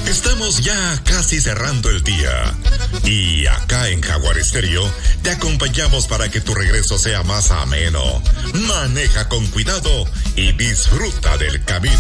Estamos ya casi cerrando el día. Y acá en Jaguar Estéreo te acompañamos para que tu regreso sea más ameno. Maneja con cuidado y disfruta del camino.